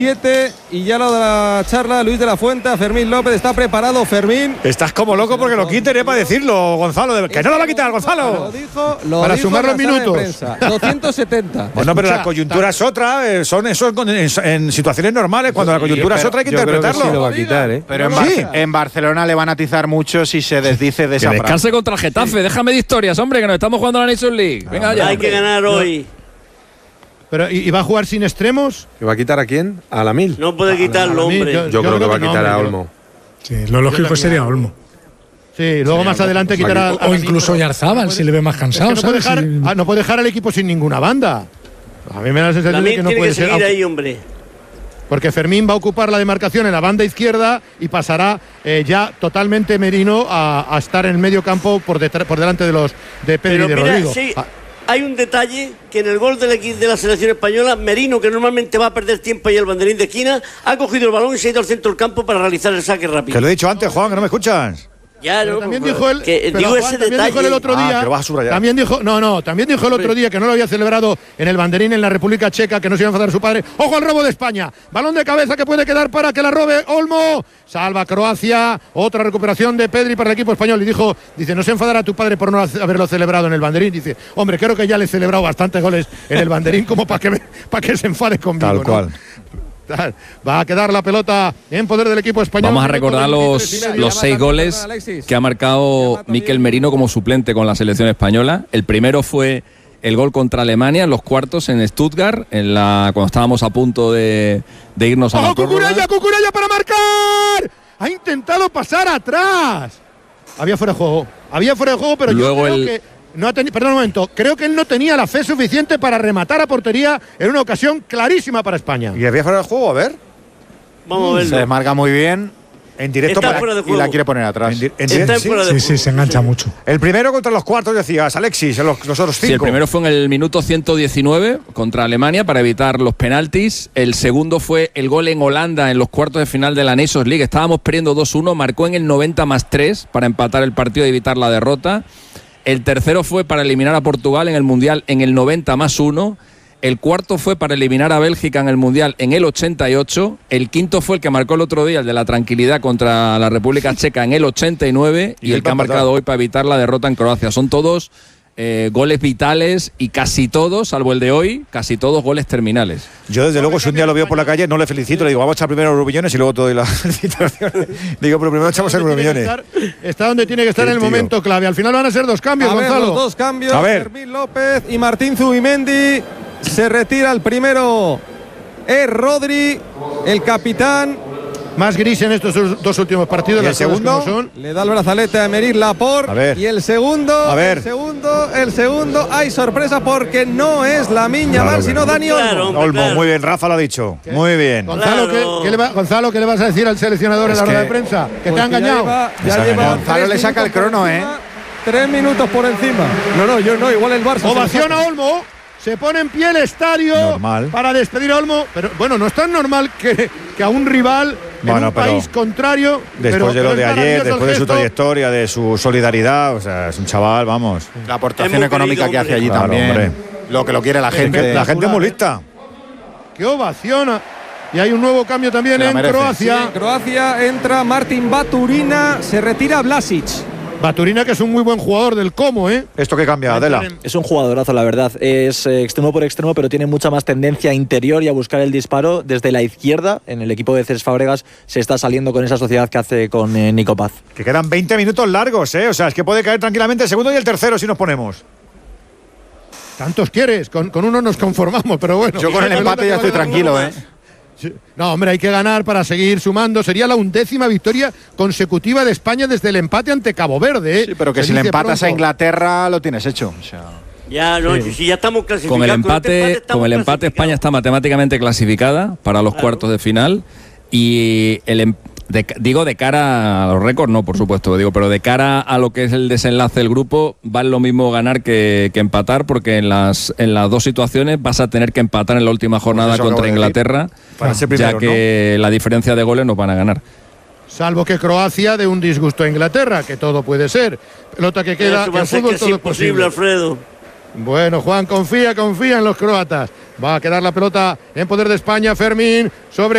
Y ya lo de la charla, Luis de la Fuente, Fermín López, está preparado Fermín. Estás como loco porque lo quiten, para decirlo, Gonzalo. Que no lo va a quitar, Gonzalo. Lo para dijo sumar los minutos. 270. Bueno, pero la coyuntura es otra. Son eso en situaciones normales. Cuando la coyuntura es otra hay que interpretarlo. Creo que sí lo va a quitar, Pero en Barcelona le van a atizar mucho si se desdice de esa frase. Descanse contra el Getafe. Déjame de historias, hombre, que nos estamos jugando a la Nations League. Venga ya. Hay que ganar hoy. Pero, ¿y va a jugar sin extremos? ¿Que va a quitar a quién? ¿A Lamil? No puede quitarlo, hombre. Yo creo que va a quitar a Olmo. Sí, lo lógico sería Olmo. Sí, luego más adelante quitará o incluso Yarzábal, si le ve más cansado. Es que no puede dejar al equipo sin ninguna banda. A mí me da la sensación de que no puede ser. Tiene que seguir ahí, hombre. Porque Fermín va a ocupar la demarcación en la banda izquierda y pasará ya totalmente Merino a estar en el medio campo por delante de Pedri y de Rodrigo. Sí. Hay un detalle que en el gol de la selección española, Merino, que normalmente va a perder tiempo ahí el banderín de esquina, ha cogido el balón y se ha ido al centro del campo para realizar el saque rápido. Que lo he dicho antes, Juan, que no me escuchas. Ya, no, también dijo él, digo ese detalle. Dijo el otro día, también dijo el otro día que no lo había celebrado en el banderín en la República Checa, que no se iba a enfadar su padre. ¡Ojo al robo de España! Balón de cabeza que puede quedar para que la robe Olmo. Salva Croacia. Otra recuperación de Pedri para el equipo español. Y dice, no se enfadará tu padre por no haberlo celebrado en el banderín. Dice, hombre, creo que ya le he celebrado bastantes goles en el banderín como para que se enfade conmigo. Tal cual. Va a quedar la pelota en poder del equipo español. Vamos a recordar los 6 goles que ha marcado Mikel Merino como suplente con la selección española. El primero fue el gol contra Alemania en los cuartos en Stuttgart, cuando estábamos a punto de irnos a la prórroga. ¡Cucurella para marcar! Ha intentado pasar atrás. Había fuera de juego, pero luego yo creo que perdón un momento, creo que él no tenía la fe suficiente para rematar a portería en una ocasión clarísima para España. ¿Y había fuera de juego? A ver. Vamos a verlo. Se desmarca muy bien. En directo y la quiere poner atrás. Sí, se engancha mucho. El primero contra los cuartos, decías, Alexis, los otros 5. Sí, el primero fue en el minuto 119 contra Alemania para evitar los penaltis. El segundo fue el gol en Holanda en los cuartos de final de la Nations League. Estábamos perdiendo 2-1, marcó en el 90+3 para empatar el partido y evitar la derrota. El tercero fue para eliminar a Portugal en el Mundial en el 90+1. El cuarto fue para eliminar a Bélgica en el Mundial en el 88. El quinto fue el que marcó el otro día, el de la tranquilidad contra la República Checa en el 89. Y el que ha marcado hoy para evitar la derrota en Croacia. Son todos goles vitales y casi todos, salvo el de hoy, casi todos goles terminales. Yo desde luego si un día lo veo por la calle no le felicito, le digo vamos a echar primero Euromillones y luego te doy la felicitación. Digo, pero primero echamos el Euromillones. Está donde tiene que estar en el momento clave. Al final van a ser 2 cambios, Gonzalo. Los 2 cambios, Fermín López y Martín Zubimendi. Se retira el primero, es Rodri, el capitán. Más gris en estos 2 últimos partidos. ¿Y el segundo? Le da el brazalete a Emerick Laporte. Y el segundo, el segundo, hay sorpresa porque no es Lamine Yamal, sino Dani Olmo. Olmo, muy bien, Rafa lo ha dicho. Muy bien. Gonzalo, ¿qué le vas a decir al seleccionador en la rueda de prensa? Que te ha engañado. Gonzalo le saca el crono, 3 minutos por encima. Yo no, igual el Barça. Ovación a Olmo. Se pone en pie el estadio para despedir a Olmo. Pero bueno, no es tan normal que a un rival en un país contrario. Después de lo de ayer, después de su trayectoria, de su solidaridad, o sea, es un chaval, vamos. La aportación económica que hace allí también. Hombre. Lo que lo quiere la gente. La gente es muy lista. ¡Qué ovación! Y hay un nuevo cambio también en Croacia. Sí, en Croacia entra Martin Baturina, se retira Vlasic. Baturina, que es un muy buen jugador del Como, ¿Esto qué cambia, Adela? Es un jugadorazo, la verdad. Es extremo por extremo, pero tiene mucha más tendencia interior y a buscar el disparo desde la izquierda. En el equipo de Cesc Fábregas se está saliendo con esa sociedad que hace con Nico Paz. Que quedan 20 minutos largos, O sea, es que puede caer tranquilamente el segundo y el tercero si nos ponemos. ¿Tantos quieres? Con uno nos conformamos, pero bueno. Yo con el empate ya estoy tranquilo, No, hombre, hay que ganar para seguir sumando. Sería la 11ª victoria consecutiva de España desde el empate ante Cabo Verde. Sí, pero que si le empatas a Inglaterra lo tienes hecho. O sea. Ya, no, si ya estamos clasificados. Con el empate España está matemáticamente clasificada para los cuartos de final. Y de cara a los récords, no, por supuesto, pero de cara a lo que es el desenlace del grupo, vale lo mismo ganar que empatar, porque en las 2 situaciones vas a tener que empatar en la última jornada contra Inglaterra, ya que la diferencia de goles nos van a ganar. Salvo que Croacia dé un disgusto a Inglaterra, que todo puede ser. Pelota que queda, en fútbol todo es posible, Alfredo. Bueno, Juan, confía en los croatas. Va a quedar la pelota en poder de España. Fermín sobre